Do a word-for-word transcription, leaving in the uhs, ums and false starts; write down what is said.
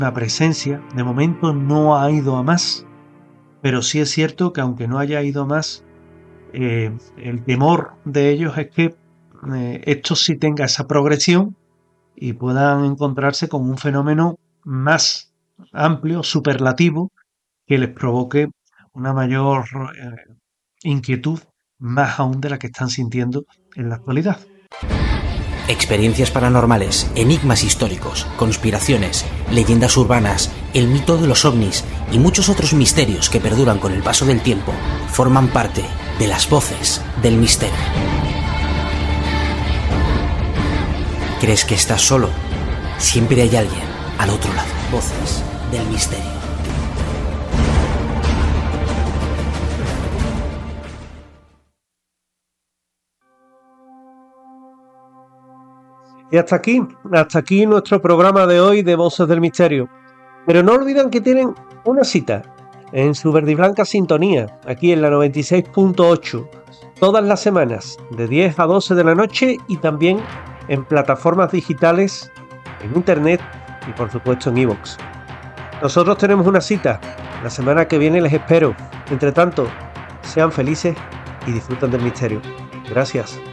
una presencia. De momento no ha ido a más, pero sí es cierto que aunque no haya ido a más, eh, el temor de ellos es que eh, esto sí tenga esa progresión y puedan encontrarse con un fenómeno más amplio, superlativo, que les provoque una mayor eh, inquietud, más aún de la que están sintiendo en la actualidad. Experiencias paranormales, enigmas históricos, conspiraciones, leyendas urbanas, el mito de los ovnis y muchos otros misterios que perduran con el paso del tiempo forman parte de las voces del misterio. ¿Crees que estás solo? Siempre hay alguien al otro lado. Voces del misterio. Y hasta aquí, hasta aquí nuestro programa de hoy de Voces del Misterio. Pero no olviden que tienen una cita en su verde y blanca sintonía, aquí en la noventa y seis punto ocho, todas las semanas, de diez a doce de la noche, y también en plataformas digitales, en internet y por supuesto en iVoox. Nosotros tenemos una cita, la semana que viene les espero. Entre tanto, sean felices y disfruten del misterio. Gracias.